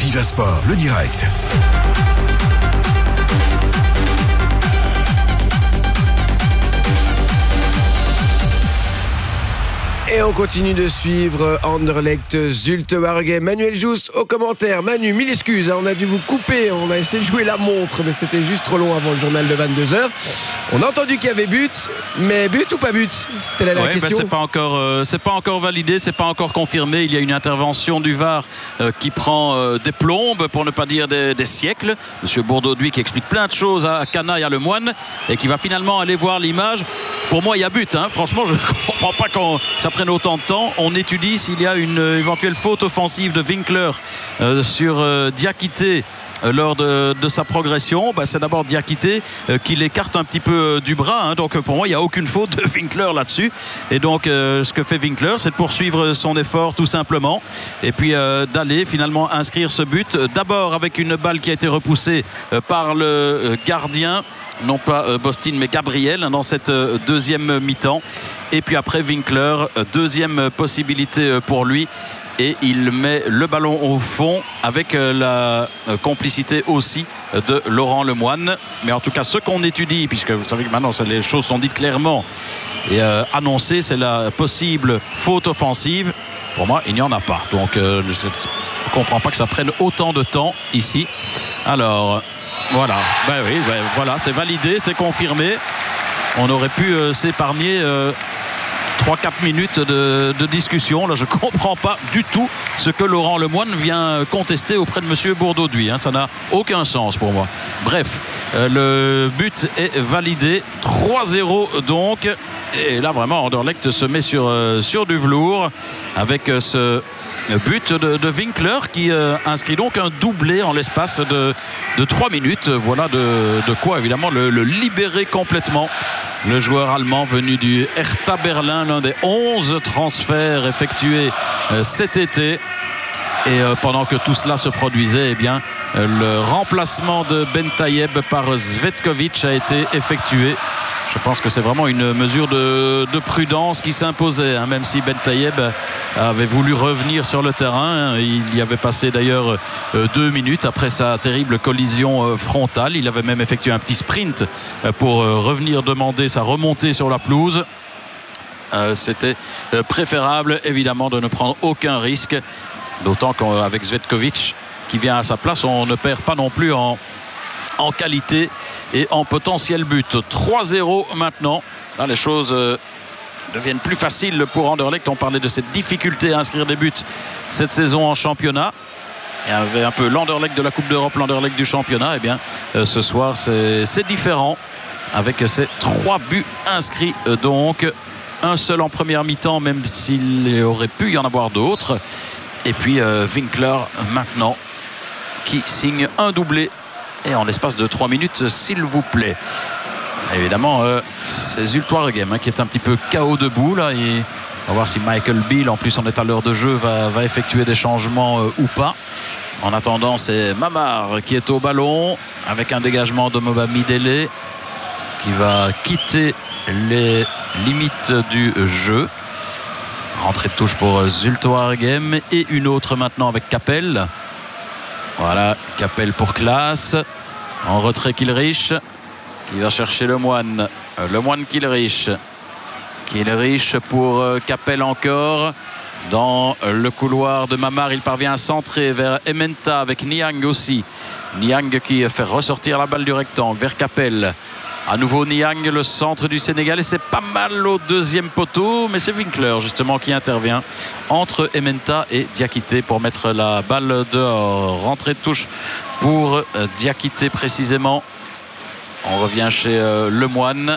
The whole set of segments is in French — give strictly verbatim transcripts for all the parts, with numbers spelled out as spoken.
Viva Sport, le direct. Et on continue de suivre Anderlecht Zulte Waregem. Manuel Jousse au commentaire. Manu, mille excuses, hein, on a dû vous couper. On a essayé de jouer la montre, mais c'était juste trop long avant le journal de vingt-deux heures. On a entendu qu'il y avait but, mais but ou pas but? C'était là la ouais, question. Ben c'est pas encore, euh, c'est pas encore validé, c'est pas encore confirmé. Il y a une intervention du V A R euh, qui prend euh, des plombes, pour ne pas dire des, des siècles. Monsieur Bourdauduy qui explique plein de choses à Cana et à Lemoine et qui va finalement aller voir l'image. Pour moi, il y a but. Hein. Franchement, je ne comprends pas qu'on ça prenne autant de temps. On étudie s'il y a une éventuelle faute offensive de Winkler euh, sur euh, Diakité euh, lors de, de sa progression. Bah, c'est d'abord Diakité euh, qui l'écarte un petit peu euh, du bras. Hein. Donc pour moi, il n'y a aucune faute de Winkler là-dessus. Et donc, euh, ce que fait Winkler, c'est de poursuivre son effort tout simplement. Et puis euh, d'aller finalement inscrire ce but. D'abord avec une balle qui a été repoussée euh, par le euh, gardien. Non pas euh, Bostin mais Gabriel dans cette euh, deuxième mi-temps. Et puis après Winkler, euh, deuxième possibilité euh, pour lui. Et il met le ballon au fond avec euh, la euh, complicité aussi euh, de Laurent Lemoine. Mais en tout cas, ce qu'on étudie, puisque vous savez que maintenant les choses sont dites clairement et euh, annoncées, c'est la possible faute offensive. Pour moi, il n'y en a pas. Donc euh, je ne comprends pas que ça prenne autant de temps ici. Alors... Voilà, ben oui, ben voilà, c'est validé, c'est confirmé. On aurait pu euh, s'épargner euh, trois quatre minutes de, de discussion. Là, je ne comprends pas du tout ce que Laurent Lemoine vient contester auprès de monsieur Bourdauduy. Hein. Ça n'a aucun sens pour moi. Bref, euh, le but est validé. trois zéro donc. Et là, vraiment, Anderlecht se met sur, euh, sur du velours avec euh, ce... but de, de Winkler qui euh, inscrit donc un doublé en l'espace de, de trois minutes. Voilà de, de quoi évidemment le, le libérer complètement. Le joueur allemand venu du Hertha Berlin, l'un des onze transferts effectués euh, cet été. Et euh, pendant que tout cela se produisait, eh bien, euh, le remplacement de Bentayeb par Zvetkovic a été effectué. Je pense que c'est vraiment une mesure de, de prudence qui s'imposait, hein, même si Bentayeb avait voulu revenir sur le terrain. Il y avait passé d'ailleurs euh, deux minutes après sa terrible collision euh, frontale. Il avait même effectué un petit sprint euh, pour euh, revenir demander sa remontée sur la pelouse. Euh, c'était euh, préférable évidemment de ne prendre aucun risque, d'autant qu'avec Zvetkovic qui vient à sa place, on ne perd pas non plus en en qualité et en potentiel but. trois zéro maintenant. Là, les choses euh, deviennent plus faciles pour Anderlecht. On parlait de cette difficulté à inscrire des buts cette saison en championnat. Il y avait un peu l'Anderlecht de la Coupe d'Europe, l'Anderlecht du championnat. Eh bien, euh, ce soir, c'est, c'est différent avec ces trois buts inscrits. Euh, donc, un seul en première mi-temps, même s'il aurait pu y en avoir d'autres. Et puis, euh, Winkler maintenant qui signe un doublé. Et en l'espace de trois minutes, s'il vous plaît. Évidemment, euh, c'est Zulte Waregem hein, qui est un petit peu K O debout là. Et on va voir si Michael Beale, en plus on est à l'heure de jeu, va, va effectuer des changements euh, ou pas. En attendant, c'est Mamar qui est au ballon avec un dégagement de Moba Midele qui va quitter les limites du jeu. Rentrée de touche pour Zulte Waregem et une autre maintenant avec Capel. Voilà, Capel pour Klaas. En retrait Kilrich. Qui va chercher Lemoine. Lemoine Kilrich. Kilrich pour Capel encore. Dans le couloir de Mamar, il parvient à centrer vers Ementa avec Niang aussi. Niang qui fait ressortir la balle du rectangle vers Capel. À nouveau Niang, le centre du Sénégal, et c'est pas mal au deuxième poteau, mais c'est Winkler justement qui intervient entre Ementa et Diakité pour mettre la balle dehors. Rentrée de touche pour Diakité précisément. On revient chez euh, Lemoine.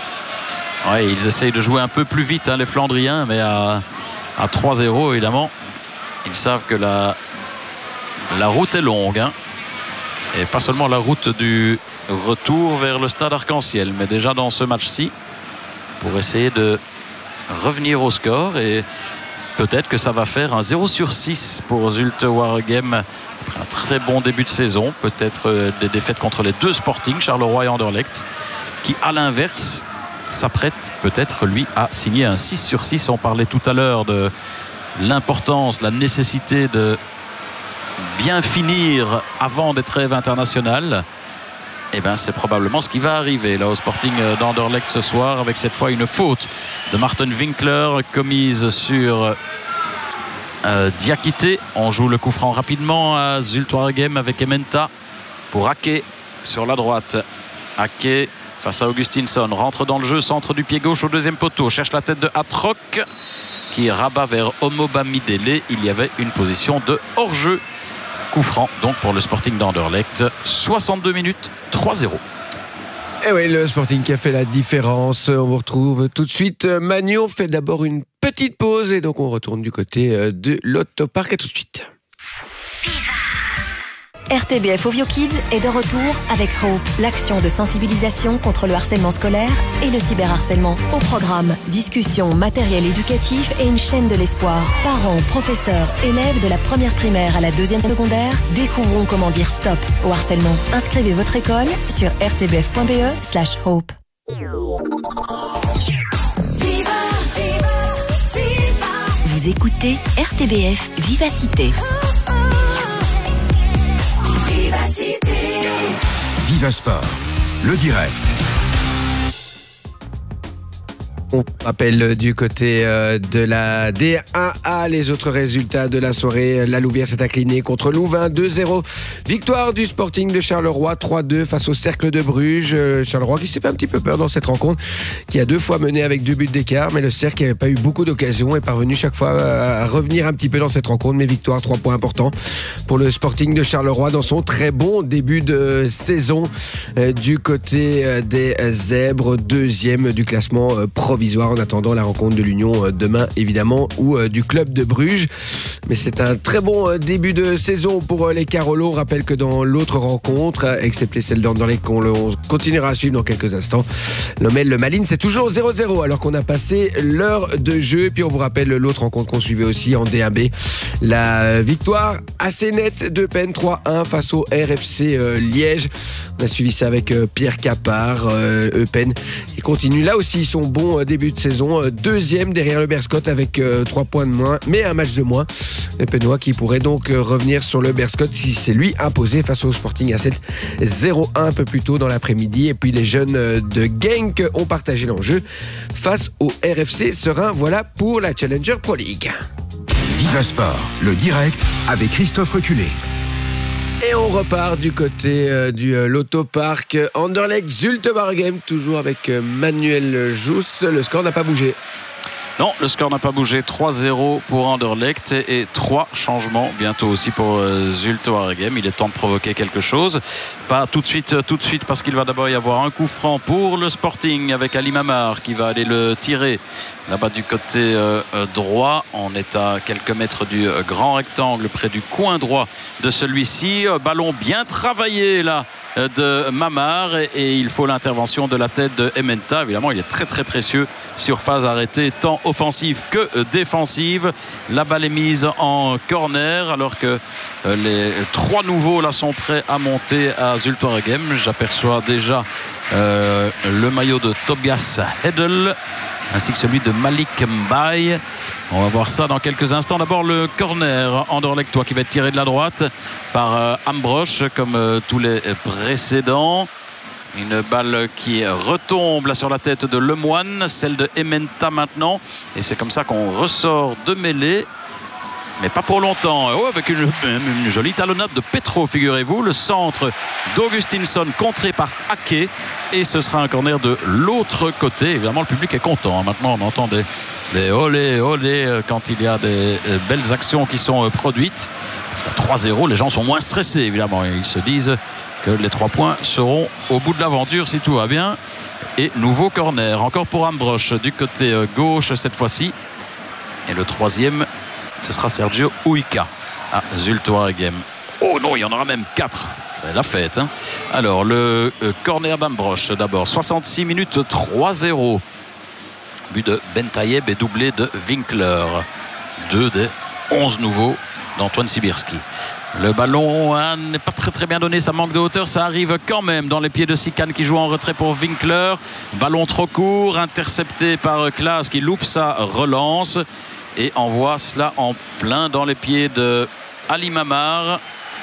Ouais, ils essayent de jouer un peu plus vite hein, les Flandriens, mais à, à trois zéro évidemment. Ils savent que la, la route est longue hein. Et pas seulement la route du retour vers le stade Arc-en-Ciel, mais déjà dans ce match-ci pour essayer de revenir au score. Et peut-être que ça va faire un zéro sur six pour Zulte Waregem après un très bon début de saison. Peut-être des défaites contre les deux Sporting, Charleroi et Anderlecht, qui à l'inverse s'apprête peut-être lui à signer un six sur six. On parlait tout à l'heure de l'importance, la nécessité de bien finir avant des trêves internationales. Et bien c'est probablement ce qui va arriver là au Sporting d'Anderlecht ce soir, avec cette fois une faute de Martin Winkler commise sur euh, Diakité. On joue le coup franc rapidement à Zulte Waregem avec Ementa pour Ake sur la droite. Ake face à Augustinsson, rentre dans le jeu, centre du pied gauche au deuxième poteau, cherche la tête de Hatrock qui rabat vers Omobamidele. Il y avait une position de hors-jeu. Coup franc donc pour le Sporting d'Anderlecht. soixante-deux minutes, trois zéro. Et oui, le Sporting qui a fait la différence. On vous retrouve tout de suite. Manu, on fait d'abord une petite pause et donc on retourne du côté de l'Autopark. À tout de suite. R T B F Ovio Kids est de retour avec Hope, l'action de sensibilisation contre le harcèlement scolaire et le cyberharcèlement. Au programme, discussion, matériel éducatif et une chaîne de l'espoir. Parents, professeurs, élèves de la première primaire à la deuxième secondaire découvrons comment dire stop au harcèlement. Inscrivez votre école sur r t b f point b e slash hope. Vous écoutez R T B F Vivacité. Viva Sport, le direct. On rappelle du côté de la D un A les autres résultats de la soirée. La Louvière s'est inclinée contre Louvain deux zéro. Victoire du Sporting de Charleroi trois deux face au Cercle de Bruges. Charleroi qui s'est fait un petit peu peur dans cette rencontre, qui a deux fois mené avec deux buts d'écart, mais le Cercle qui n'avait pas eu beaucoup d'occasions est parvenu chaque fois à revenir un petit peu dans cette rencontre. Mais victoire, trois points importants pour le Sporting de Charleroi dans son très bon début de saison du côté des Zèbres, deuxième du classement provisoire en attendant la rencontre de l'Union demain évidemment, ou du club de Bruges. Mais c'est un très bon début de saison pour les Carolos. On rappelle que dans l'autre rencontre, excepté celle d'Anderlecht qu'on continuera à suivre dans quelques instants, Lommel le Malines c'est toujours zéro zéro alors qu'on a passé l'heure de jeu. Et puis on vous rappelle l'autre rencontre qu'on suivait aussi en D un B, la victoire assez nette de Eupen trois un face au R F C Liège. On a suivi ça avec Pierre Capard. Eupen qui continue là aussi son bon début de saison, deuxième derrière le Berscott avec trois points de moins, mais un match de moins. Le Penois qui pourrait donc revenir sur le Berscott si c'est lui imposé face au Sporting à sept zéro un un peu plus tôt dans l'après-midi. Et puis les jeunes de Genk ont partagé l'enjeu face au R F C Serein. Voilà pour la Challenger Pro League. Viva Sport, le direct avec Christophe Reculé. Et on repart du côté euh, du euh, l'Autopark. Anderlecht Zulte Waregem, toujours avec euh, Manuel Jousse. Le score n'a pas bougé. Non, le score n'a pas bougé. trois zéro pour Anderlecht et trois changements bientôt aussi pour euh, Zulte Waregem. Il est temps de provoquer quelque chose. Pas tout de suite, tout de suite, parce qu'il va d'abord y avoir un coup franc pour le Sporting avec Ali Mamar qui va aller le tirer là-bas du côté euh, droit. On est à quelques mètres du euh, grand rectangle près du coin droit de celui-ci. Euh, ballon bien travaillé là de Mamar et, et il faut l'intervention de la tête de Ementa. Évidemment, il est très très précieux sur phase arrêtée, tant offensive que défensive. La balle est mise en corner alors que euh, les trois nouveaux là sont prêts à monter à Zulte Waregem. J'aperçois déjà euh, le maillot de Tobias Hedel ainsi que celui de Malik Mbaye. On va voir ça dans quelques instants. D'abord le corner Anderlechtois qui va être tiré de la droite par euh, Ambrosch comme euh, tous les précédents. Une balle qui retombe là sur la tête de Lemoine, celle de Ementa maintenant. Et c'est comme ça qu'on ressort de mêlée. Mais pas pour longtemps. Oh, avec une, une jolie talonnade de Petro, figurez-vous. Le centre d'Augustinsson contré par Ake. Et ce sera un corner de l'autre côté. Évidemment, le public est content. Maintenant, on entend des, des olé, olé quand il y a des belles actions qui sont produites. Parce qu'à trois zéro, les gens sont moins stressés, évidemment. Ils se disent que les trois points seront au bout de l'aventure si tout va bien. Et nouveau corner. Encore pour Ambrosch du côté gauche cette fois-ci. Et le troisième, ce sera Sergio Uica à Zulte Waregem. Oh non, il y en aura même quatre. C'est la fête. Hein. Alors, le euh, corner d'Ambrosch d'abord. soixante-six minutes, trois zéro. But de Bentayeb et doublé de Winkler. Deux des onze nouveaux d'Antoine Sibirski. Le ballon hein, n'est pas très très bien donné, ça manque de hauteur, ça arrive quand même dans les pieds de Sican qui joue en retrait pour Winkler. Ballon trop court, intercepté par Klaas qui loupe sa relance et envoie cela en plein dans les pieds de Ali Mamar.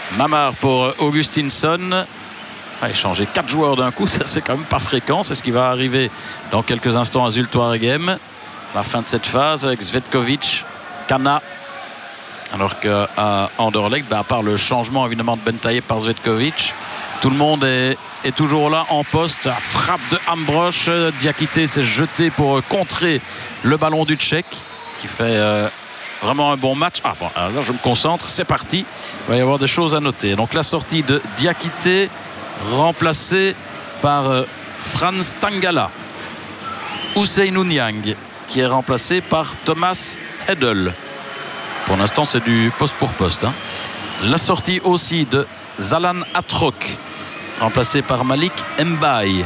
Mamar pour Augustinsson. Ah, échanger quatre joueurs d'un coup, ça c'est quand même pas fréquent. C'est ce qui va arriver dans quelques instants à Zulte Waregem. La fin de cette phase avec Cvetkovic, Kana. Alors qu'à Anderlecht, bah, à part le changement évidemment de Bentaille par Cvetkovic, tout le monde est, est toujours là en poste. Frappe de Ambrosch. Diakité s'est jeté pour contrer le ballon du Tchèque qui fait euh, vraiment un bon match. Ah bon, alors là je me concentre, c'est parti. Il va y avoir des choses à noter. Donc la sortie de Diakité remplacé par euh, Franz Tangala. Hussein Ouniang qui est remplacé par Thomas Hedel. Pour l'instant c'est du poste pour poste hein. La sortie aussi de Zalan Atrok remplacé par Malik Mbaye.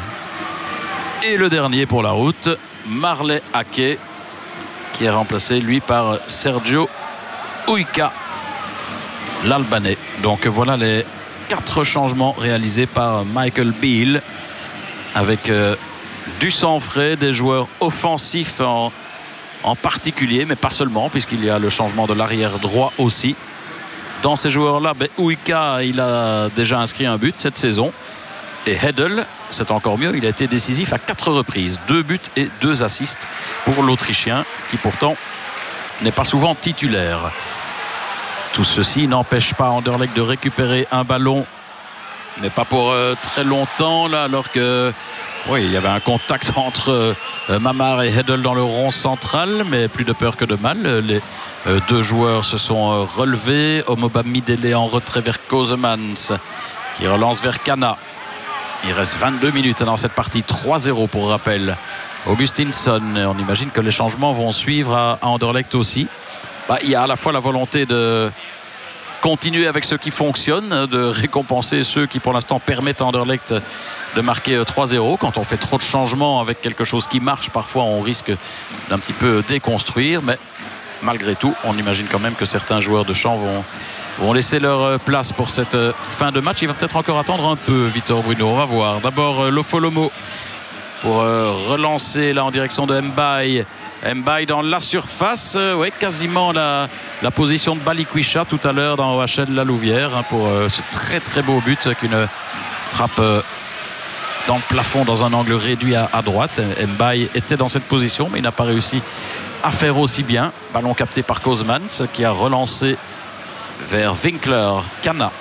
Et le dernier pour la route, Marley Ake qui est remplacé lui par Sergio Uika, l'Albanais. Donc voilà les quatre changements réalisés par Michael Beale avec euh, du sang frais, des joueurs offensifs en, en particulier, mais pas seulement, puisqu'il y a le changement de l'arrière droit aussi. Dans ces joueurs-là, ben, Uika, il a déjà inscrit un but cette saison. Et Hedel, c'est encore mieux, il a été décisif à quatre reprises. Deux buts et deux assists pour l'Autrichien, qui pourtant n'est pas souvent titulaire. Tout ceci n'empêche pas Anderlecht de récupérer un ballon, mais pas pour euh, très longtemps, là, alors que oui, il y avait un contact entre euh, Mamar et Hedel dans le rond central, mais plus de peur que de mal. Les euh, deux joueurs se sont euh, relevés. Omoba Midele en retrait vers Kosemans, qui relance vers Kana. Il reste vingt-deux minutes dans cette partie, trois zéro pour rappel. Augustinsson, on imagine que les changements vont suivre à, à Anderlecht aussi. Bah, il y a à la fois la volonté de continuer avec ce qui fonctionne, de récompenser ceux qui pour l'instant permettent à Anderlecht de marquer trois zéro. Quand on fait trop de changements avec quelque chose qui marche, parfois on risque d'un petit peu déconstruire, mais malgré tout on imagine quand même que certains joueurs de champ vont, vont laisser leur place pour cette fin de match. Il va peut-être encore attendre un peu Victor Bruno, on va voir. D'abord Lofolomo pour relancer là en direction de Mbaye. Mbaye dans la surface, euh, ouais, quasiment la, la position de Balikwisha tout à l'heure dans O H L La Louvière hein, pour euh, ce très très beau but avec une frappe euh, dans le plafond dans un angle réduit à, à droite. Mbaye était dans cette position mais il n'a pas réussi à faire aussi bien. Ballon capté par Kosemans qui a relancé vers Winkler. Kana.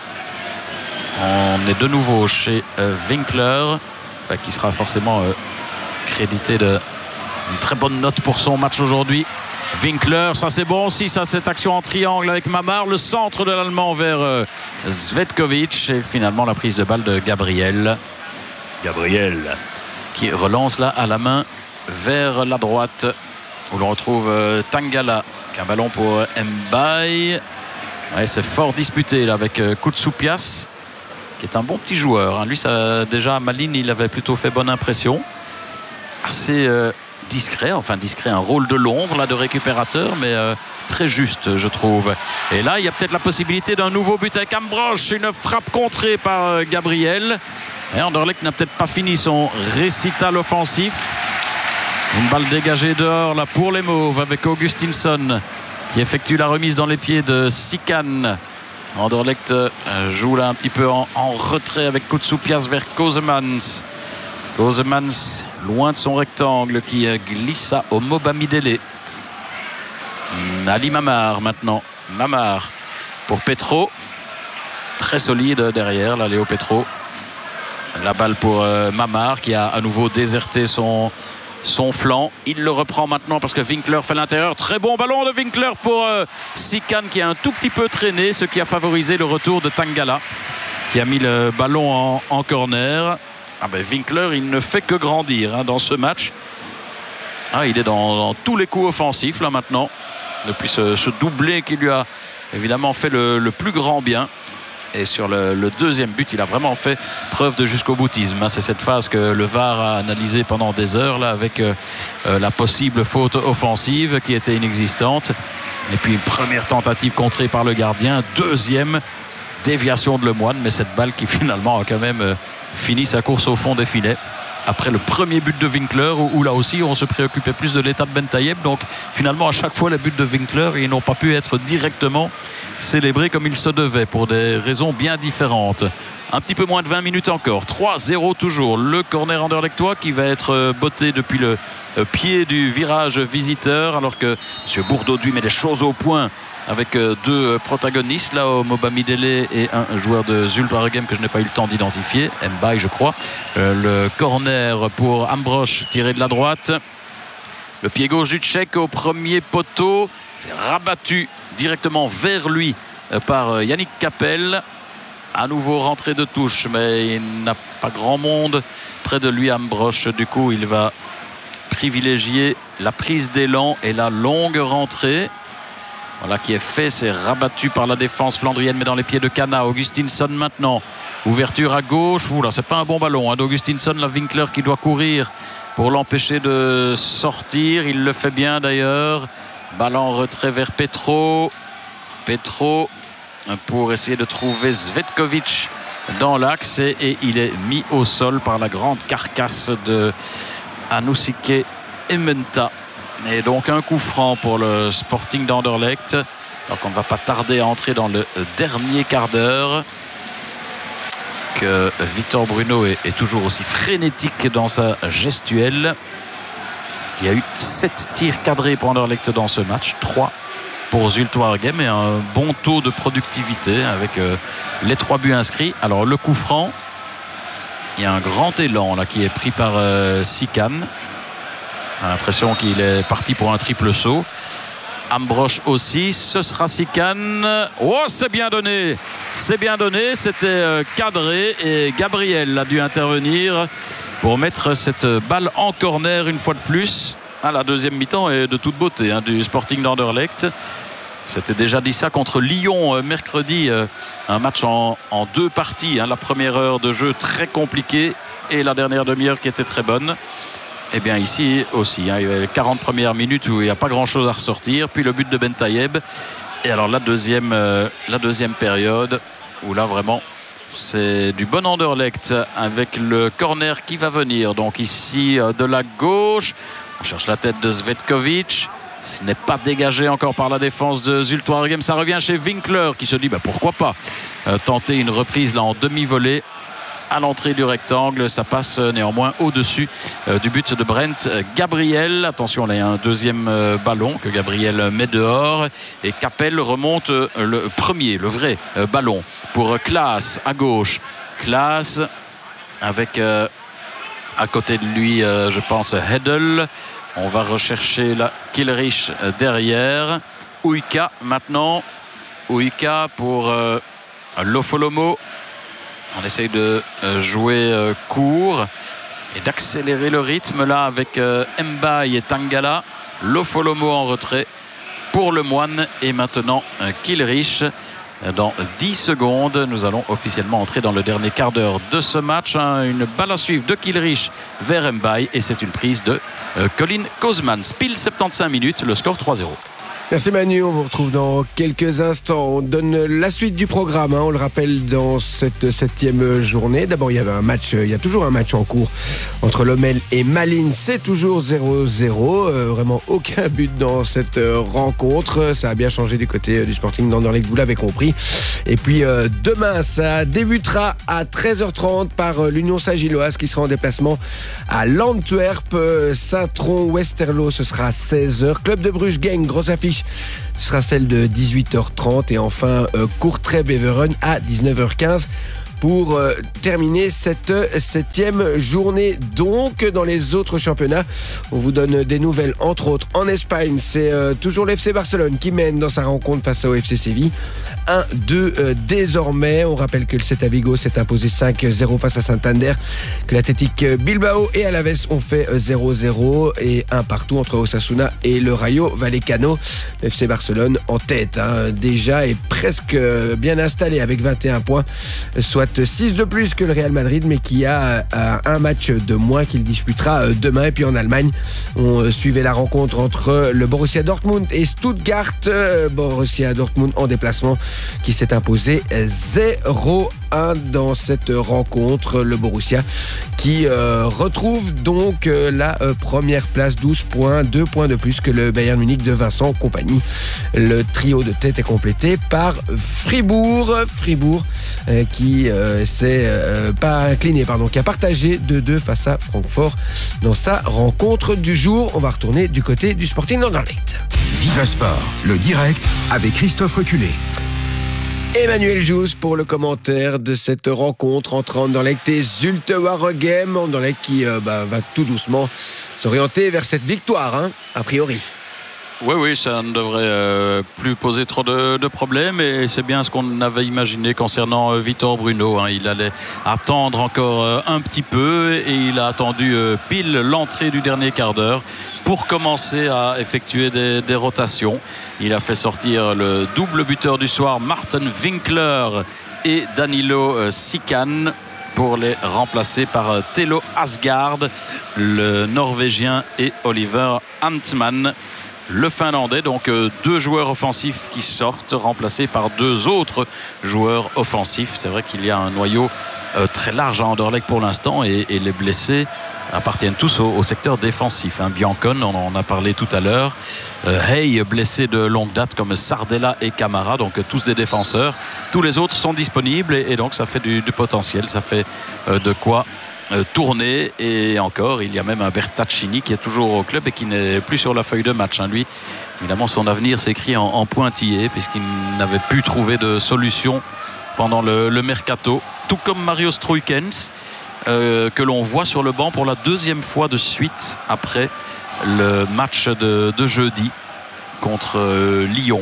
On est de nouveau chez euh, Winkler bah, qui sera forcément euh, crédité de une très bonne note pour son match aujourd'hui. Winkler, ça c'est bon aussi, ça cette action en triangle avec Mamar, le centre de l'Allemand vers euh, Cvetkovic et finalement la prise de balle de Gabriel. Gabriel qui relance là à la main vers la droite où l'on retrouve euh, Tangala qui a un ballon pour Mbaye. Ouais, c'est fort disputé là avec euh, Koutsoupias qui est un bon petit joueur. Hein. Lui, ça, déjà à Malines, il avait plutôt fait bonne impression. Assez euh, discret, enfin discret, un rôle de l'ombre là de récupérateur, mais euh, très juste je trouve. Et là il y a peut-être la possibilité d'un nouveau but avec Ambrosch, une frappe contrée par euh, Gabriel. Et Anderlecht n'a peut-être pas fini son récital offensif. Une balle dégagée dehors là pour les Mauves avec Augustinsson qui effectue la remise dans les pieds de Sikan. Anderlecht euh, joue là un petit peu en, en retrait avec Koutsoupias vers Kosemans. Kosemans loin de son rectangle qui glisse à Omoba Midele. Ali Mamar maintenant. Mamar pour Petro. Très solide derrière là Léo Petro. La balle pour euh, Mamar qui a à nouveau déserté son, son flanc. Il le reprend maintenant parce que Winkler fait l'intérieur. Très bon ballon de Winkler pour euh, Sikan qui a un tout petit peu traîné, ce qui a favorisé le retour de Tangala qui a mis le ballon en, en corner. Ah ben Winkler, il ne fait que grandir hein, dans ce match. Ah, il est dans, dans tous les coups offensifs là maintenant. Depuis ce, ce doublé qui lui a évidemment fait le, le plus grand bien. Et sur le, le deuxième but, il a vraiment fait preuve de jusqu'au boutisme. Hein. C'est cette phase que le V A R a analysée pendant des heures là, avec euh, la possible faute offensive qui était inexistante. Et puis une première tentative contrée par le gardien. Deuxième déviation de Lemoine. Mais cette balle qui finalement a quand même euh, fini sa course au fond des filets. après le premier but de Winkler, où, où là aussi on se préoccupait plus de l'état de Bentaïeb. Donc finalement à chaque fois les buts de Winkler, ils n'ont pas pu être directement célébrés comme il se devait pour des raisons bien différentes. Un petit peu moins de vingt minutes encore, trois zéro toujours, le corner anderlechtois qui va être botté depuis le pied du virage visiteur, alors que M. Bourdauduit met les choses au point avec deux protagonistes là, Moba Midele et un joueur de Zulte Waregem que je n'ai pas eu le temps d'identifier, Mbaye je crois. Le corner pour Ambrosch tiré de la droite, le pied gauche du Tchèque au premier poteau, c'est rabattu directement vers lui par Yannick Capel. À nouveau rentrée de touche, mais il n'a pas grand monde près de lui, Ambrosch. Du coup, il va privilégier la prise d'élan et la longue rentrée. Voilà qui est fait, c'est rabattu par la défense flandrienne, mais dans les pieds de Cana. Augustinsson maintenant, ouverture à gauche. Oula, c'est pas un bon ballon hein, d'Augustinsson, la Winkler qui doit courir pour l'empêcher de sortir. Il le fait bien d'ailleurs. Ballon en retrait vers Petro. Petro pour essayer de trouver Zvetkovic dans l'axe et, et il est mis au sol par la grande carcasse de Anousike Ementa. Et donc un coup franc pour le Sporting d'Anderlecht, alors qu'on ne va pas tarder à entrer dans le dernier quart d'heure, que Victor Bruno est, est toujours aussi frénétique dans sa gestuelle. Il y a eu sept tirs cadrés pour Anderlecht dans ce match, trois pour Zulte Waregem et un bon taux de productivité avec euh, les trois buts inscrits. Alors le coup franc, il y a un grand élan là qui est pris par euh, Sikan. On a l'impression qu'il est parti pour un triple saut. Ambrosch aussi, ce sera Sikan. Oh, c'est bien donné, c'est bien donné, c'était euh, cadré et Gabriel a dû intervenir pour mettre cette balle en corner une fois de plus. Ah, la deuxième mi-temps est de toute beauté hein, du Sporting d'Anderlecht. C'était déjà dit ça contre Lyon euh, mercredi, euh, un match en, en deux parties hein, la première heure de jeu très compliquée et la dernière demi-heure qui était très bonne. Et bien ici aussi hein, il y avait les quarante premières minutes où il n'y a pas grand chose à ressortir, puis le but de Bentaïeb et alors la deuxième, euh, la deuxième période où là vraiment c'est du bon Anderlecht avec le corner qui va venir. Donc ici euh, de la gauche, on cherche la tête de Zvetkovic. Ce n'est pas dégagé encore par la défense de Zulte Waregem. Ça revient chez Winkler qui se dit bah, pourquoi pas euh, tenter une reprise là en demi-volée à l'entrée du rectangle. Ça passe euh, néanmoins au-dessus euh, du but de Brent Gabriel. Attention, là il y a un deuxième euh, ballon que Gabriel met dehors et Capel remonte euh, le premier, le vrai euh, ballon pour Klaas à gauche. Klaas avec euh, à côté de lui, euh, je pense, Hedel. On va rechercher la Kilrich derrière. Uika maintenant. Uika pour euh, Lofolomo. On essaye de euh, jouer euh, court et d'accélérer le rythme là avec euh, Mbaye et Tangala. Lofolomo en retrait pour le Moine et maintenant euh, Kilrich. Dans dix secondes, nous allons officiellement entrer dans le dernier quart d'heure de ce match. Une balle à suivre de Kilrich vers Mbaye et c'est une prise de euh, Colin Kozman. Pile soixante-quinze minutes, le score trois zéro. Merci Manu, on vous retrouve dans quelques instants. On donne la suite du programme, hein. On le rappelle dans cette septième journée. D'abord, il y avait un match, il y a toujours un match en cours entre Lommel et Malines. C'est toujours zéro zéro. Euh, vraiment aucun but dans cette euh, rencontre. Ça a bien changé du côté euh, du Sporting d'Anderlecht, vous l'avez compris. Et puis euh, demain, ça débutera à treize heures trente par euh, l'Union Saint-Gilloise qui sera en déplacement à l'Antwerp. Euh, Saint-Tron-Westerlo, ce sera à seize heures. Club de Bruges Genk, grosse affiche. Ce sera celle de dix-huit heures trente et enfin euh, Courtrai-Beveren à dix-neuf heures quinze pour euh, terminer cette septième journée. Donc dans les autres championnats, on vous donne des nouvelles, entre autres en Espagne. C'est euh, toujours l'F C Barcelone qui mène dans sa rencontre face au F C Séville un deux euh, désormais. On rappelle que le Celta Vigo s'est imposé cinq zéro face à Santander, que l'Athletic Bilbao et Alaves ont fait zéro zéro et un partout entre Osasuna et le Rayo Vallecano. Le F C Barcelone en tête hein, déjà est presque bien installé avec vingt et un points, soit six de plus que le Real Madrid, mais qui a euh, un match de moins qu'il disputera euh, demain. Et puis en Allemagne, on euh, suivait la rencontre entre le Borussia Dortmund et Stuttgart. Euh, Borussia Dortmund en déplacement qui s'est imposé zéro un dans cette rencontre. Le Borussia qui euh, retrouve donc euh, la euh, première place, douze points, deux points de plus que le Bayern Munich de Vincent Kompany. Le trio de tête est complété par Fribourg. Fribourg euh, qui euh, s'est euh, pas incliné, pardon, qui a partagé deux deux face à Francfort dans sa rencontre du jour. On va retourner du côté du Sporting Anderlecht. Viva Sport, le direct avec Christophe Reculé. Emmanuel Jousse pour le commentaire de cette rencontre entre Anderlecht et Zulte Waregem. Anderlecht qui euh, bah, va tout doucement s'orienter vers cette victoire, hein, a priori. Oui, oui, ça ne devrait euh, plus poser trop de, de problèmes et c'est bien ce qu'on avait imaginé concernant euh, Vitor Bruno. Hein. Il allait attendre encore euh, un petit peu et il a attendu euh, pile l'entrée du dernier quart d'heure pour commencer à effectuer des, des rotations. Il a fait sortir le double buteur du soir, Martin Winkler et Danilo euh, Sikan, pour les remplacer par euh, Telo Asgard, le Norvégien, et Oliver Antman, le Finlandais. Donc euh, deux joueurs offensifs qui sortent, remplacés par deux autres joueurs offensifs. C'est vrai qu'il y a un noyau euh, très large à Anderlecht pour l'instant et, et les blessés appartiennent tous au, au secteur défensif. Hein. Biancon, on en a parlé tout à l'heure. Euh, Hey, blessé de longue date comme Sardella et Camara, donc euh, tous des défenseurs. Tous les autres sont disponibles et, et donc ça fait du, du potentiel, ça fait euh, de quoi Euh, tourner. Et encore, il y a même un Bertaccini qui est toujours au club et qui n'est plus sur la feuille de match, hein. Lui, évidemment, son avenir s'écrit en, en pointillé puisqu'il n'avait pu trouver de solution pendant le, le mercato, tout comme Mario Struikens, euh, que l'on voit sur le banc pour la deuxième fois de suite après le match de, de jeudi contre euh, Lyon.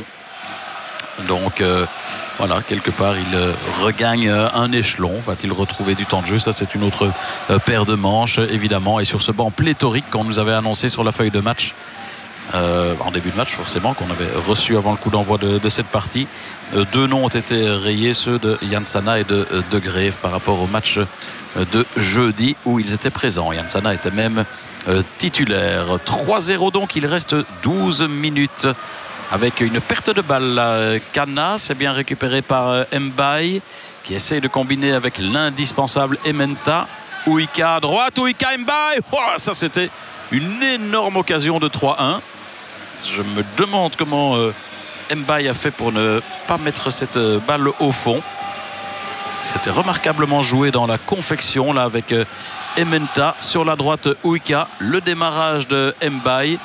Donc euh, voilà, quelque part il euh, regagne euh, un échelon. Va-t-il retrouver du temps de jeu? Ça, c'est une autre euh, paire de manches, évidemment. Et sur ce banc pléthorique qu'on nous avait annoncé sur la feuille de match, euh, en début de match forcément, qu'on avait reçu avant le coup d'envoi de, de cette partie, euh, deux noms ont été rayés, ceux de Jansana et de euh, De Greve, par rapport au match euh, de jeudi où ils étaient présents. Jansana était même euh, titulaire. trois zéro donc, il reste douze minutes. Avec une perte de balle, Kana, c'est bien récupéré par Mbaye qui essaye de combiner avec l'indispensable Ementa. Ouika à droite, Ouika, Mbaye. Oh, ça, c'était une énorme occasion de trois un. Je me demande comment euh, Mbaye a fait pour ne pas mettre cette balle au fond. C'était remarquablement joué dans la confection là avec euh, Ementa sur la droite, Ouika. Le démarrage de Mbaye,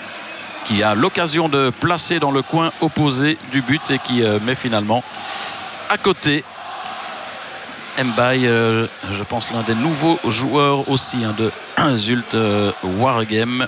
qui a l'occasion de placer dans le coin opposé du but et qui euh, met finalement à côté. Mbaye, euh, je pense l'un des nouveaux joueurs aussi, hein, de Zulte euh, Waregem,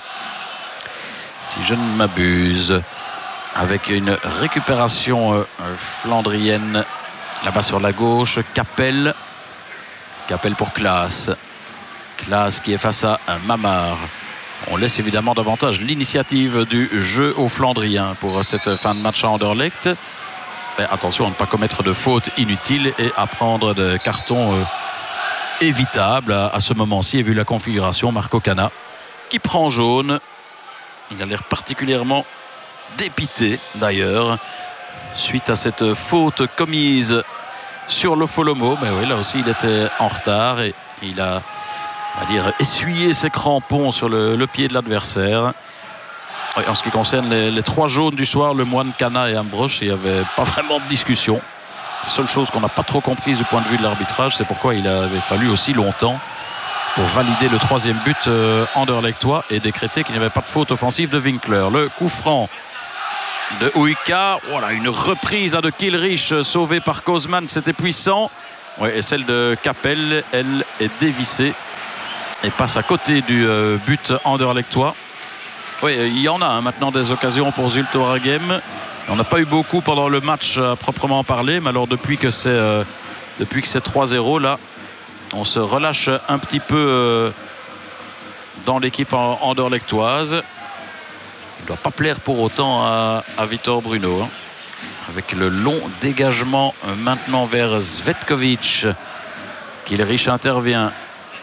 si je ne m'abuse, avec une récupération euh, flandrienne là-bas sur la gauche. Capel Capel pour Klaas Klaas qui est face à un Mamar. On laisse évidemment davantage l'initiative du jeu aux Flandriens pour cette fin de match à Anderlecht. Mais attention à ne pas commettre de fautes inutiles et à prendre des cartons euh, évitables à, à ce moment-ci. Et vu la configuration, Marco Kana qui prend jaune. Il a l'air particulièrement dépité d'ailleurs suite à cette faute commise sur le Folomo. Mais oui, là aussi il était en retard et il a, on va dire, essuyer ses crampons sur le, le pied de l'adversaire. En ce qui concerne les, les trois jaunes du soir, Le Moine, Kana et Ambrosch, il n'y avait pas vraiment de discussion. La seule chose qu'on n'a pas trop comprise du point de vue de l'arbitrage, c'est pourquoi il avait fallu aussi longtemps pour valider le troisième but euh, anderlechtois et décréter qu'il n'y avait pas de faute offensive de Winkler. Le coup franc de Ouika, voilà, une reprise là de Kilrich sauvée par Kozman, c'était puissant. Ouais, et celle de Capel, elle est dévissée et passe à côté du euh, but anderlechtois. Oui, il y en a hein, maintenant des occasions pour Zulte Waregem. On n'a pas eu beaucoup pendant le match à proprement parler, mais alors depuis que c'est euh, depuis que c'est trois zéro, là, on se relâche un petit peu euh, dans l'équipe anderlechtoise. Il ne doit pas plaire pour autant à, à Vitor Bruno, hein. Avec le long dégagement euh, maintenant vers Zvetkovic. Kilrich intervient.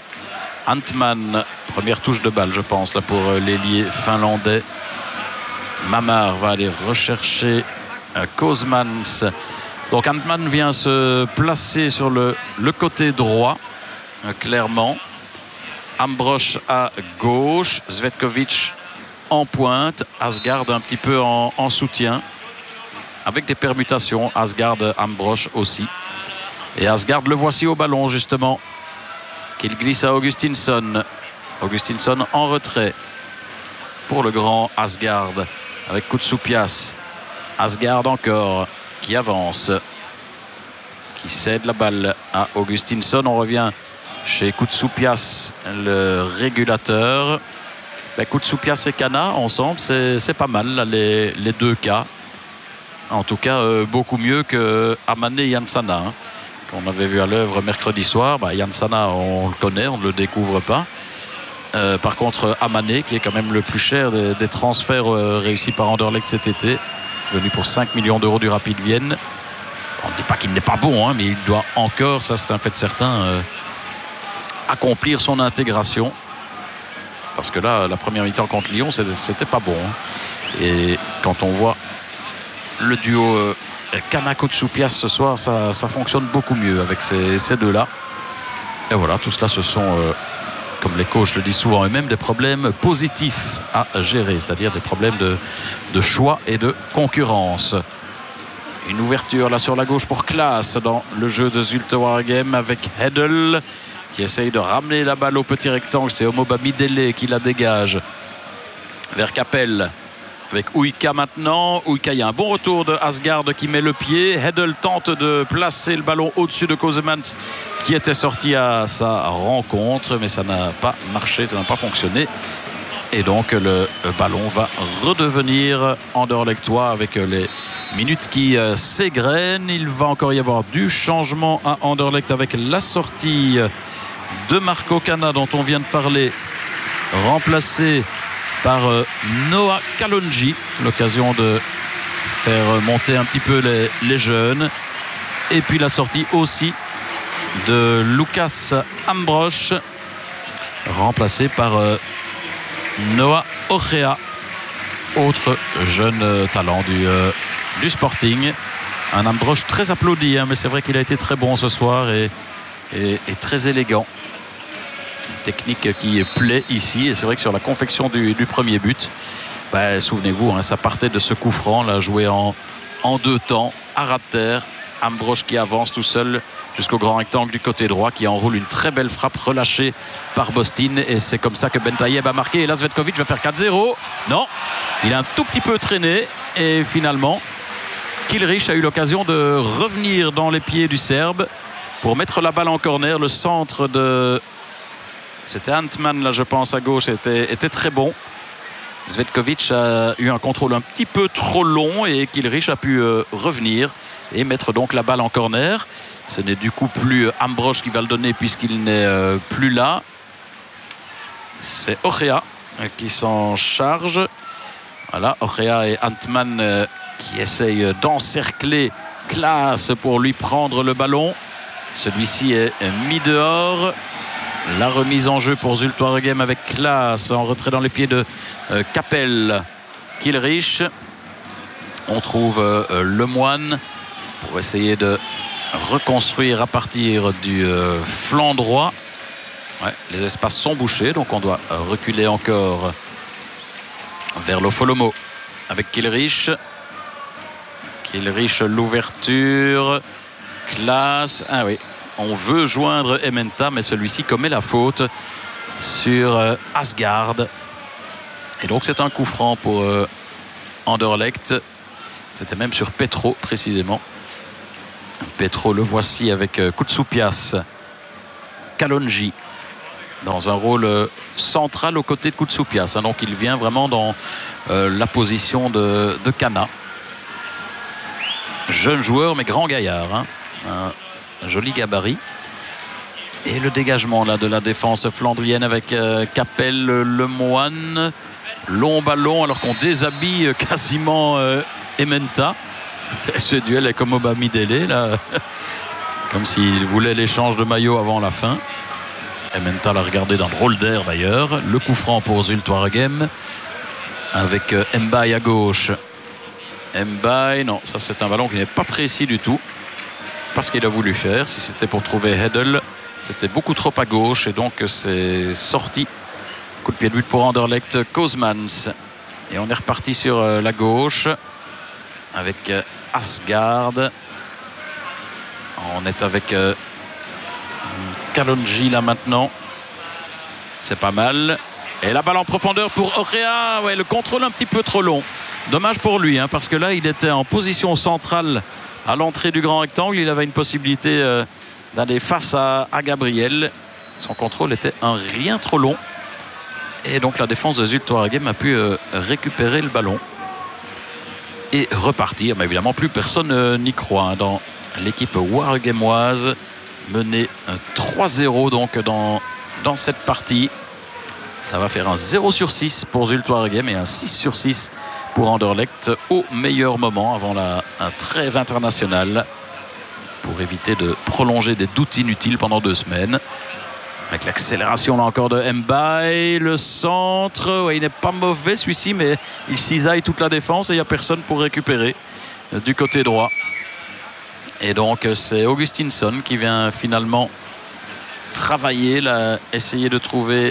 Antman, première touche de balle je pense là pour l'ailier finlandais. Mamar va aller rechercher Kozmans Donc Antman vient se placer sur le, le côté droit, euh, clairement. Ambrosch à gauche, Cvetkovic en pointe, Asgard un petit peu en, en soutien, avec des permutations, Asgard, Ambrosch aussi. Et Asgard, le voici au ballon justement, qu'il glisse à Augustinsson. Augustinsson en retrait pour le grand Asgard, avec Koutsoupias. Asgard encore, qui avance, qui cède la balle à Augustinsson. On revient chez Koutsoupias, le régulateur. Ben, Koutsoupias et Kana ensemble, c'est pas mal là, les, les deux cas. En tout cas, euh, beaucoup mieux que Amane et Jansana, hein, qu'on avait vu à l'œuvre mercredi soir. Ben, Jansana, on le connaît, on ne le découvre pas. Euh, par contre, Amane, qui est quand même le plus cher des, des transferts euh, réussis par Anderlecht cet été, venu pour cinq millions d'euros du Rapid Vienne. On ne dit pas qu'il n'est pas bon, hein, mais il doit encore, ça c'est un fait certain, euh, accomplir son intégration. Parce que là, la première mi-temps contre Lyon, c'était pas bon. Hein. Et quand on voit le duo euh, Kana-Koutsoupias ce soir, ça, ça fonctionne beaucoup mieux avec ces, ces deux-là. Et voilà, tout cela, ce sont, euh, comme les coachs le disent souvent eux-mêmes, des problèmes positifs à gérer, c'est-à-dire des problèmes de, de choix et de concurrence. Une ouverture là sur la gauche pour Klaas dans le jeu de Zulte Waregem avec Hedel qui essaye de ramener la balle au petit rectangle. C'est Omoba Midele qui la dégage vers Capel avec Uika maintenant. Uika, il y a un bon retour de Asgard qui met le pied. Hedel tente de placer le ballon au-dessus de Kosemans qui était sorti à sa rencontre, mais ça n'a pas marché, ça n'a pas fonctionné. Et donc le ballon va redevenir anderlechtois avec les minutes qui s'égrènent. Il va encore y avoir du changement à Anderlecht avec la sortie de Marco Kana dont on vient de parler, remplacé par Noah Kalonji. L'occasion de faire monter un petit peu les, les jeunes. Et puis la sortie aussi de Lucas Ambrosch, remplacé par Noah Ochea, autre jeune talent du, euh, du Sporting. Un Ambrosch très applaudi, hein, mais c'est vrai qu'il a été très bon ce soir et, et, et très élégant. Une technique qui plaît ici, et c'est vrai que sur la confection du, du premier but, bah, souvenez-vous, hein, ça partait de ce coup franc, là, joué en, en deux temps, à ras de terre. Ambrosch qui avance tout seul jusqu'au grand rectangle du côté droit, qui enroule une très belle frappe relâchée par Bostin, et c'est comme ça que Bentayeb a marqué. Et là Cvetkovic va faire quatre zéro. Non, il a un tout petit peu traîné et finalement Kilrich a eu l'occasion de revenir dans les pieds du Serbe pour mettre la balle en corner. Le centre de c'était Antman là je pense à gauche était, était très bon. Cvetkovic a eu un contrôle un petit peu trop long et Kilrich a pu euh, revenir et mettre donc la balle en corner. Ce n'est du coup plus Ambrosch qui va le donner puisqu'il n'est euh, plus là. C'est Ochea qui s'en charge. Voilà, Ochea et Antman euh, qui essayent d'encercler Klaas pour lui prendre le ballon. Celui-ci est mis dehors. La remise en jeu pour Zulte Waregem avec Klaas en retrait dans les pieds de euh, Capel. Kilrich. On trouve euh, Lemoine pour essayer de reconstruire à partir du euh, flanc droit. Ouais, les espaces sont bouchés, donc on doit euh, reculer encore vers l'Ofolomo avec Kilrich. Kilrich, l'ouverture. Klaas. Ah oui. On veut joindre Ementa, mais celui-ci commet la faute sur euh, Asgard. Et donc c'est un coup franc pour euh, Anderlecht. C'était même sur Petro précisément. Petro, le voici avec euh, Koutsoupias, Kalonji dans un rôle euh, central aux côtés de Koutsoupias. Hein, donc il vient vraiment dans euh, la position de, de Kana. Jeune joueur mais grand gaillard. Hein. Un, Un joli gabarit. Et le dégagement là de la défense flandrienne avec euh, Capel, Lemoine. Long ballon alors qu'on déshabille quasiment euh, Ementa. Et ce duel est comme Oba Midele là. Comme s'il voulait l'échange de maillot avant la fin. Ementa l'a regardé d'un drôle d'air d'ailleurs. Le coup franc pour Zulte Waregem avec euh, Mbaye à gauche. Mbaye, non, ça c'est un ballon qui n'est pas précis du tout. Pas ce qu'il a voulu faire. Si c'était pour trouver Hedel, c'était beaucoup trop à gauche et donc c'est sorti. Coup de pied de but pour Anderlecht, Kozmans. Et on est reparti sur la gauche avec Asgard. On est avec euh, Kalonji là maintenant. C'est pas mal. Et la balle en profondeur pour Orrea. Ouais, le contrôle un petit peu trop long. Dommage pour lui, hein, parce que là, il était en position centrale à l'entrée du grand rectangle. Il avait une possibilité euh, d'aller face à, à Gabriel. Son contrôle était un rien trop long. Et donc la défense de Zulte Waregem a pu euh, récupérer le ballon et repartir. Mais évidemment, plus personne euh, n'y croit hein, dans l'équipe waregemoise, menée trois zéro donc dans, dans cette partie. Ça va faire un zéro sur six pour Zulte Waregem et un six sur six pour Anderlecht au meilleur moment avant la un trêve internationale pour éviter de prolonger des doutes inutiles pendant deux semaines. Avec l'accélération là encore de Mbaye, le centre, ouais, il n'est pas mauvais celui-ci, mais il cisaille toute la défense et il n'y a personne pour récupérer du côté droit. Et donc c'est Augustinsson qui vient finalement travailler, là, essayer de trouver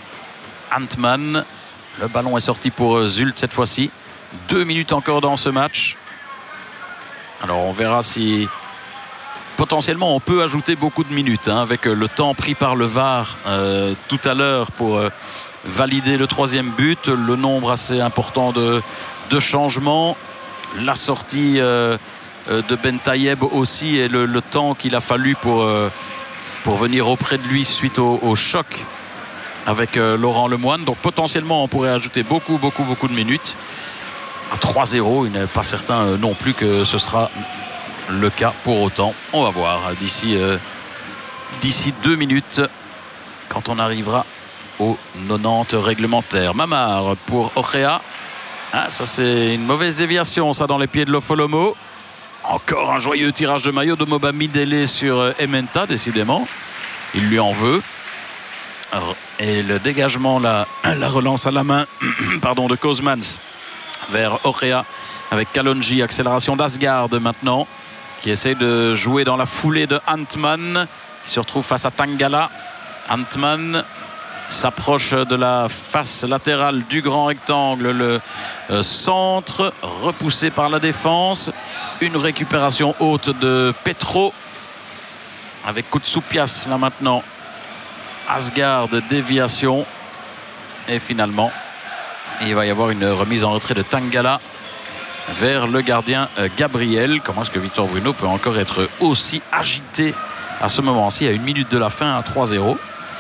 Antman. Le ballon est sorti pour Zulte cette fois-ci. Deux minutes encore dans ce match. Alors on verra si potentiellement on peut ajouter beaucoup de minutes hein, avec le temps pris par le V A R euh, tout à l'heure pour euh, valider le troisième but, le nombre assez important de, de changements, la sortie euh, de Bentayeb aussi et le, le temps qu'il a fallu pour, euh, pour venir auprès de lui suite au, au choc avec euh, Laurent Lemoine. Donc potentiellement on pourrait ajouter beaucoup beaucoup beaucoup de minutes. À trois zéro, il n'est pas certain euh, non plus que ce sera le cas pour autant. On va voir d'ici euh, d'ici deux minutes quand on arrivera aux quatre-vingt-dix réglementaires. Mamar pour Orrea. Ah, ça c'est une mauvaise déviation ça dans les pieds de Lofolomo. Encore un joyeux tirage de maillot de Moba Midele sur euh, Ementa, décidément. Il lui en veut. Alors, et le dégagement, la, la relance à la main pardon, de Kozmans vers Orrea avec Kalonji. Accélération d'Asgard maintenant, qui essaie de jouer dans la foulée de Antman, qui se retrouve face à Tangala. Antman s'approche de la face latérale du grand rectangle, le euh, centre repoussé par la défense. Une récupération haute de Petro avec Koutsoupias là maintenant. Asgard, déviation et finalement il va y avoir une remise en retrait de Tangala vers le gardien euh, Gabriel. Comment est-ce que Victor Bruno peut encore être aussi agité à ce moment-ci à une minute de la fin à trois zéro?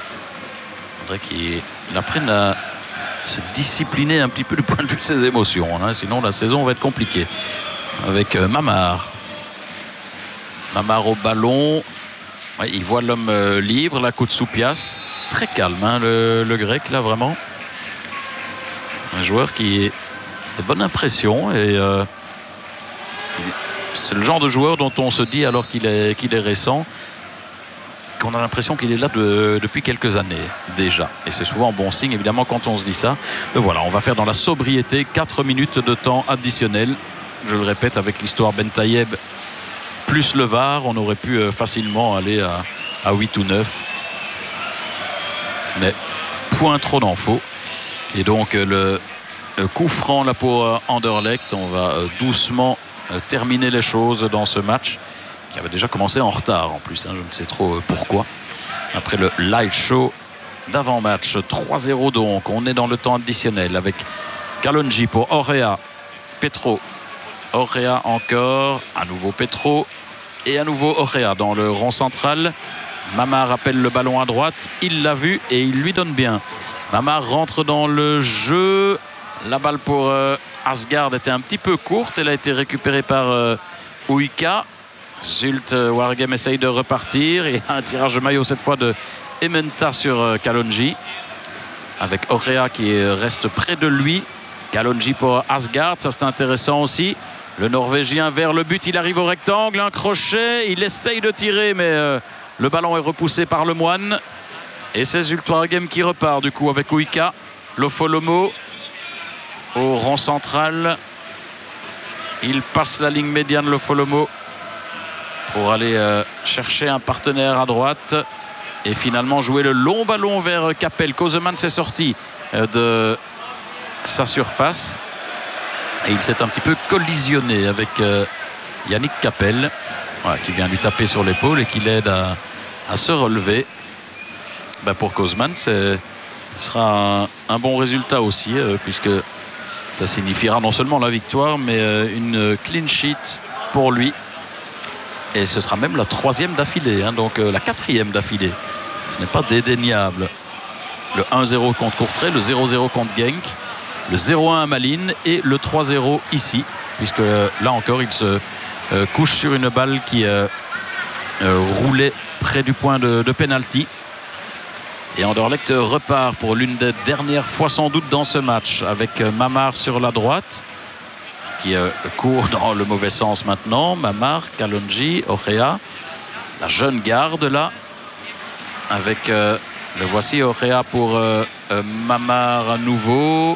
Il faudrait qu'il apprenne à se discipliner un petit peu du point de vue de ses émotions hein, sinon la saison va être compliquée avec euh, Mamar. Mamar au ballon. Ouais, il voit l'homme euh, libre, la Koutsoupias. Très calme hein, le, le grec là vraiment. Un joueur qui est de bonne impression et euh, c'est le genre de joueur dont on se dit alors qu'il est, qu'il est récent qu'on a l'impression qu'il est là de, depuis quelques années déjà et c'est souvent bon signe évidemment quand on se dit ça. Mais voilà, on va faire dans la sobriété quatre minutes de temps additionnel. Je le répète, avec l'histoire Bentayeb plus le V A R, on aurait pu euh, facilement aller à, à huit ou neuf, mais point trop d'en faut. Et donc euh, le euh, coup franc là pour euh, Anderlecht. On va euh, doucement euh, terminer les choses dans ce match qui avait déjà commencé en retard en plus hein, je ne sais trop euh, pourquoi après le light show d'avant-match. Trois zéro donc, on est dans le temps additionnel avec Kalonji pour Orrea, Petro, Orrea encore, à nouveau Petro et à nouveau Orrea dans le rond central. Mamar rappelle le ballon à droite, il l'a vu et il lui donne bien. Mamar rentre dans le jeu. La balle pour euh, Asgard était un petit peu courte, elle a été récupérée par euh, Uika. Zulte Waregem essaye de repartir et un tirage de maillot cette fois de Ementa sur euh, Kalonji avec Orrea qui reste près de lui. Kalonji pour Asgard, ça c'est intéressant aussi. Le Norvégien vers le but, il arrive au rectangle, un crochet, il essaye de tirer mais euh, le ballon est repoussé par le Moine. Et c'est Zulte Waregem qui repart du coup avec Uika. Lofolomo au rond central. Il passe la ligne médiane, le Folomo, pour aller euh, chercher un partenaire à droite et finalement jouer le long ballon vers Capel. Kozeman s'est sorti euh, de sa surface et il s'est un petit peu collisionné avec euh, Yannick Capel, voilà, qui vient lui taper sur l'épaule et qui l'aide à, à se relever. Ben pour Kozeman, ce sera un, un bon résultat aussi, euh, puisque ça signifiera non seulement la victoire, mais euh, une clean sheet pour lui. Et ce sera même la troisième d'affilée, hein, donc euh, la quatrième d'affilée. Ce n'est pas dédaignable. Le un zéro contre Courtrai, le zéro zéro contre Genk, le zéro un à Malines et le trois zéro ici, puisque euh, là encore il se euh, couche sur une balle qui euh, euh, roulait près du point de, de pénalty. Et Anderlecht repart pour l'une des dernières fois sans doute dans ce match, avec Mamar sur la droite qui euh, court dans le mauvais sens maintenant. Mamar, Kalonji, Ochea, la jeune garde là, avec euh, le voici Ochea pour euh, euh, Mamar à nouveau.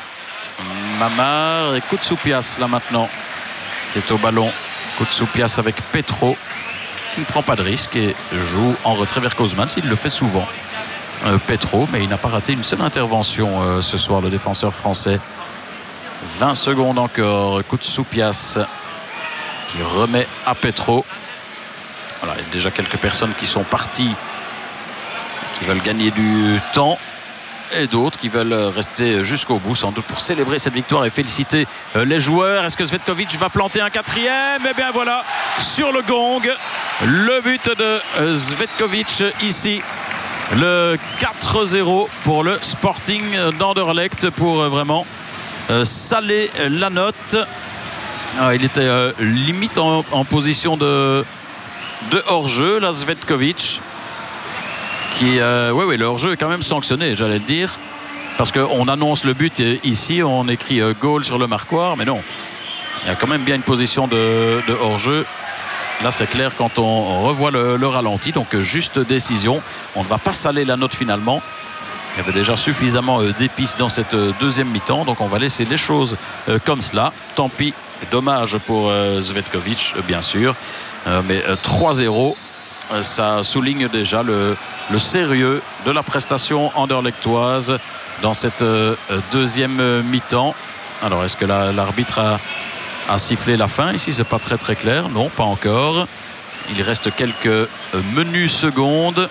Mamar et Koutsoupias là maintenant qui est au ballon. Koutsoupias avec Petro qui ne prend pas de risque et joue en retrait vers Kozeman. Il le fait souvent. Euh, Petro, mais il n'a pas raté une seule intervention euh, ce soir, le défenseur français. vingt secondes encore. Koutsoupias qui remet à Petro. Voilà, il y a déjà quelques personnes qui sont parties, qui veulent gagner du temps, et d'autres qui veulent rester jusqu'au bout, sans doute pour célébrer cette victoire et féliciter euh, les joueurs. Est-ce que Zvetkovic va planter un quatrième? Eh bien voilà, sur le gong, le but de euh, Zvetkovic ici. Le quatre zéro pour le Sporting d'Anderlecht, pour euh, vraiment euh, saler la note. Ah, il était euh, limite en, en position de, de hors-jeu, là, Zvetkovic. Qui, euh, oui, oui, le hors-jeu est quand même sanctionné, j'allais le dire. Parce qu'on annonce le but et ici, on écrit euh, goal sur le marquoir, mais non. Il y a quand même bien une position de, de hors-jeu. Là, c'est clair quand on revoit le, le ralenti. Donc, juste décision. On ne va pas saler la note finalement. Il y avait déjà suffisamment d'épices dans cette deuxième mi-temps. Donc, on va laisser les choses comme cela. Tant pis. Dommage pour Zvetkovic, bien sûr. Mais trois zéro, ça souligne déjà le, le sérieux de la prestation anderlechtoise dans cette deuxième mi-temps. Alors, est-ce que la, l'arbitre a... a sifflé la fin? Ici, c'est pas très très clair. Non, pas encore. Il reste quelques menus secondes.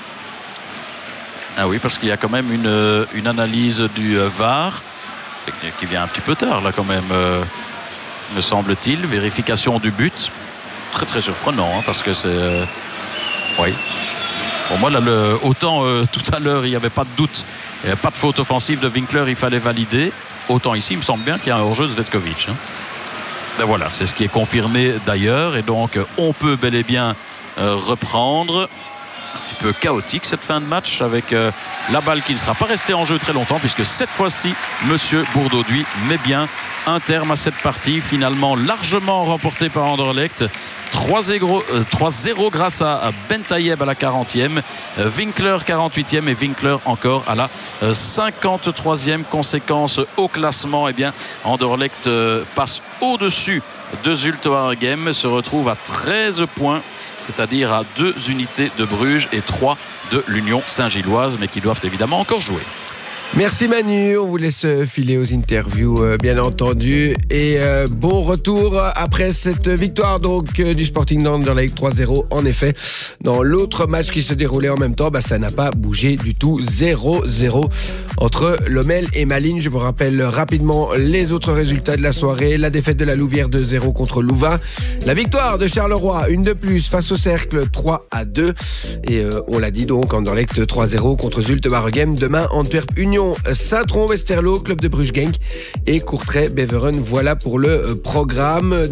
Ah oui, parce qu'il y a quand même une, une analyse du V A R qui vient un petit peu tard là quand même, euh, me semble-t-il. Vérification du but. Très très surprenant, hein, parce que c'est... Euh, oui. Pour moi, là, le, autant euh, tout à l'heure, il n'y avait pas de doute. Il n'y avait pas de faute offensive de Winkler, il fallait valider. Autant ici, il me semble bien qu'il y a un hors-jeu de Zvetkovic. Hein. Ben voilà, c'est ce qui est confirmé d'ailleurs, et donc on peut bel et bien euh, reprendre. Un petit peu chaotique cette fin de match, avec euh, la balle qui ne sera pas restée en jeu très longtemps, puisque cette fois-ci monsieur Bourdauduit met bien un terme à cette partie, finalement largement remportée par Anderlecht. trois zéro grâce à Bentayeb à la quarantième, Winkler quarante-huitième et Winkler encore à la cinquante-troisième. Conséquence au classement, eh bien Anderlecht passe au-dessus de Zulte Waregem, se retrouve à treize points, c'est-à-dire à deux unités de Bruges et trois de l'Union Saint-Gilloise, mais qui doivent évidemment encore jouer. Merci Manu, on vous laisse filer aux interviews euh, bien entendu, et euh, bon retour après cette victoire donc euh, du Sporting d'Anderlecht trois zéro. En effet, dans l'autre match qui se déroulait en même temps, bah, ça n'a pas bougé du tout. Zéro zéro entre Lommel et Malines. Je vous rappelle rapidement les autres résultats de la soirée. La défaite de la Louvière deux zéro contre Louvain, la victoire de Charleroi une de plus face au Cercle trois à deux, et euh, on l'a dit donc Anderlecht trois zéro contre Zulte Waregem. Demain Antwerp Union Saint-Tron-Westerlo, Club de Bruges Genk et Courtrai-Beveren. Voilà pour le programme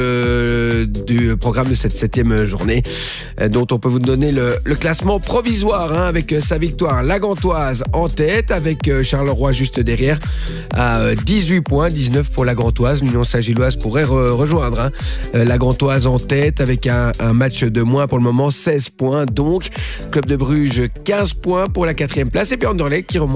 de, du programme de cette septième journée, dont on peut vous donner le, le classement provisoire, hein, avec sa victoire. La Gantoise en tête, avec Charleroi juste derrière à dix-huit points, dix-neuf pour la Gantoise. L'Union Saint-Gilloise pourrait re- rejoindre hein, la Gantoise en tête avec un, un match de moins pour le moment, seize points donc. Club de Bruges quinze points pour la quatrième place, et puis Anderlecht qui remonte à la cinquième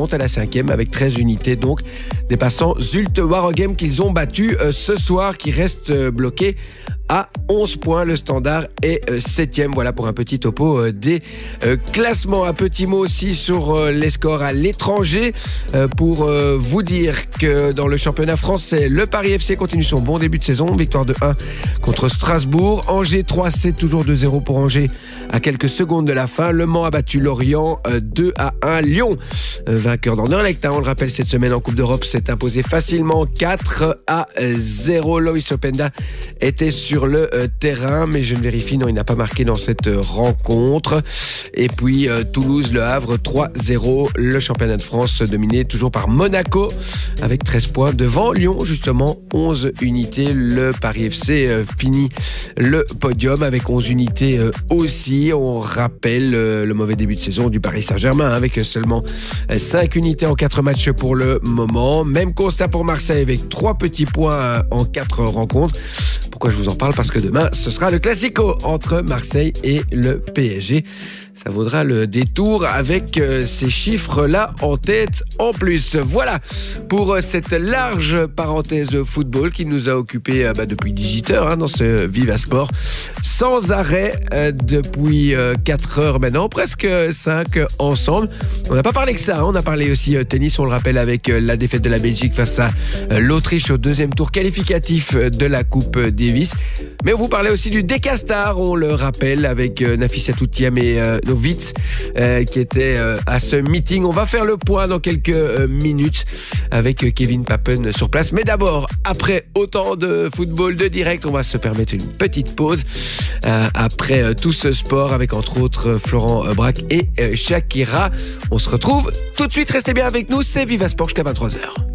cinquième avec treize unités, donc dépassant Zulte Waregem qu'ils ont battu euh, ce soir, qui reste euh, bloqué à onze points. Le Standard est euh, septième. Voilà pour un petit topo euh, des euh, classements. Un petit mot aussi sur euh, les scores à l'étranger euh, pour euh, vous dire que dans le championnat français, le Paris F C continue son bon début de saison. Victoire de un contre Strasbourg. Angers trois sept, toujours deux zéro pour Angers à quelques secondes de la fin. Le Mans a battu Lorient euh, deux à un. Lyon, euh, vainqueur d'Anderlecht, hein, on le rappelle, cette semaine en Coupe d'Europe, s'est imposé facilement quatre à zéro. Loïs Openda était sur sur le euh, terrain, mais je ne vérifie, non, il n'a pas marqué dans cette euh, rencontre. Et puis euh, Toulouse, Le Havre trois zéro. Le championnat de France dominé toujours par Monaco avec treize points devant Lyon, justement onze unités. Le Paris F C euh, finit le podium avec onze unités euh, aussi. On rappelle euh, le mauvais début de saison du Paris Saint-Germain avec seulement euh, cinq unités en quatre matchs pour le moment. Même constat pour Marseille avec trois petits points euh, en quatre rencontres. Pourquoi je vous en parle? Parce que demain, ce sera le Classico entre Marseille et le P S G. Ça vaudra le détour avec euh, ces chiffres-là en tête en plus. Voilà pour euh, cette large parenthèse football qui nous a occupé euh, bah, depuis dix-huit heures hein, dans ce Viva Sport. Sans arrêt euh, depuis euh, quatre heures maintenant, presque cinq euh, ensemble. On n'a pas parlé que ça, hein, on a parlé aussi euh, tennis, on le rappelle, avec euh, la défaite de la Belgique face à euh, l'Autriche au deuxième tour qualificatif euh, de la Coupe Davis. Mais on vous parlait aussi du Decastar, on le rappelle, avec euh, Nafissatou Thiam et euh, Novitz euh, qui étaient euh, à ce meeting. On va faire le point dans quelques euh, minutes avec euh, Kevin Papen sur place. Mais d'abord, après autant de football de direct, on va se permettre une petite pause euh, après euh, tout ce sport avec entre autres euh, Florent euh, Braque et euh, Shakira. On se retrouve tout de suite, restez bien avec nous, c'est Viva Sport jusqu'à vingt-trois heures.